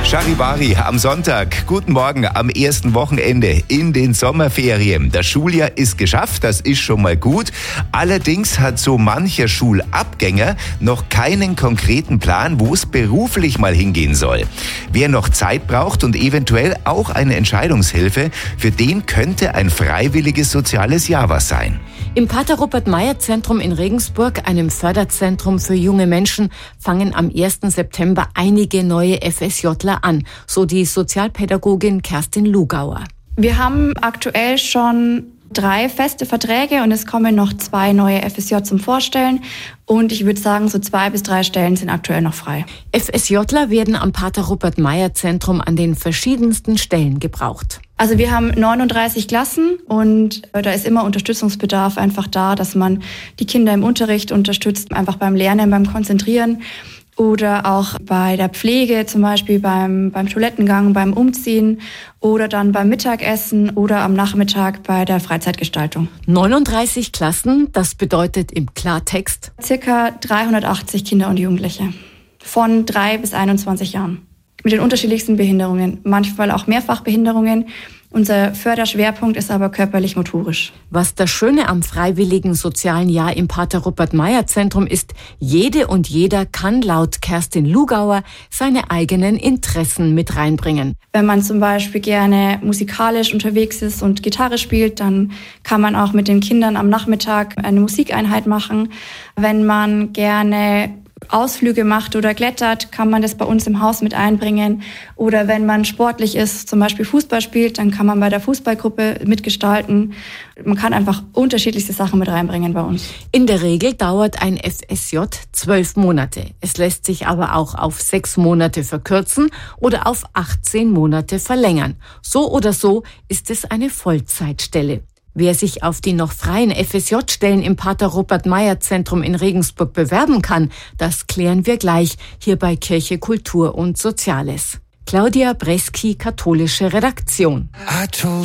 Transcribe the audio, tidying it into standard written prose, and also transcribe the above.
Charivari am Sonntag. Guten Morgen am ersten Wochenende in den Sommerferien. Das Schuljahr ist geschafft, das ist schon mal gut. Allerdings hat so mancher Schulabgänger noch keinen konkreten Plan, wo es beruflich mal hingehen soll. Wer noch Zeit braucht und eventuell auch eine Entscheidungshilfe, für den könnte ein freiwilliges soziales Jahr was sein. Im Pater-Rupert-Meyer-Zentrum in Regensburg, einem Förderzentrum für junge Menschen, fangen am 1. September einige neue FSJler an, so die Sozialpädagogin Kerstin Lugauer. Wir haben aktuell schon 3 feste Verträge und es kommen noch 2 neue FSJ zum Vorstellen. Und ich würde sagen, so 2 bis 3 Stellen sind aktuell noch frei. FSJler werden am Pater-Rupert-Meyer-Zentrum an den verschiedensten Stellen gebraucht. Also wir haben 39 Klassen und da ist immer Unterstützungsbedarf einfach da, dass man die Kinder im Unterricht unterstützt, einfach beim Lernen, beim Konzentrieren oder auch bei der Pflege, zum Beispiel beim Toilettengang, beim Umziehen oder dann beim Mittagessen oder am Nachmittag bei der Freizeitgestaltung. 39 Klassen, das bedeutet im Klartext Circa 380 Kinder und Jugendliche von 3 bis 21 Jahren. Mit den unterschiedlichsten Behinderungen, manchmal auch Mehrfachbehinderungen. Unser Förderschwerpunkt ist aber körperlich-motorisch. Was das Schöne am freiwilligen sozialen Jahr im Pater-Rupert-Meyer-Zentrum ist, jede und jeder kann laut Kerstin Lugauer seine eigenen Interessen mit reinbringen. Wenn man zum Beispiel gerne musikalisch unterwegs ist und Gitarre spielt, dann kann man auch mit den Kindern am Nachmittag eine Musikeinheit machen. Wenn man gerne Ausflüge macht oder klettert, kann man das bei uns im Haus mit einbringen. Oder wenn man sportlich ist, zum Beispiel Fußball spielt, dann kann man bei der Fußballgruppe mitgestalten. Man kann einfach unterschiedlichste Sachen mit reinbringen bei uns. In der Regel dauert ein FSJ 12 Monate. Es lässt sich aber auch auf 6 Monate verkürzen oder auf 18 Monate verlängern. So oder so ist es eine Vollzeitstelle. Wer sich auf die noch freien FSJ-Stellen im Pater-Rupert-Meyer-Zentrum in Regensburg bewerben kann, das klären wir gleich hier bei Kirche, Kultur und Soziales. Claudia Breski, katholische Redaktion.